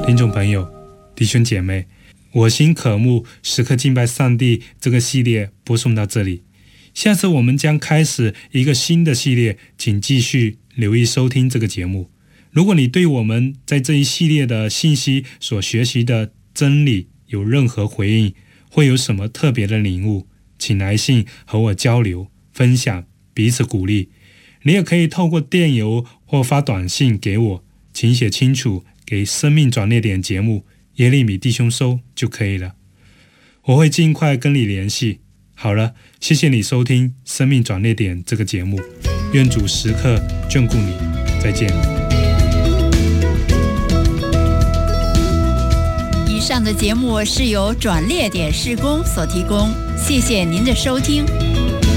听众朋友、弟兄姐妹，我心渴慕时刻敬拜上帝这个系列播送到这里，下次我们将开始一个新的系列，请继续留意收听这个节目。如果你对我们在这一系列的信息所学习的真理有任何回应，会有什么特别的领悟，请来信和我交流分享，彼此鼓励。你也可以透过电邮或发短信给我，请写清楚给生命转捩点节目耶利米弟兄收就可以了，我会尽快跟你联系。好了，谢谢你收听生命转捩点这个节目，愿主时刻眷顾你，再见。 以上的节目是由转捩点事工所提供，谢谢您的收听。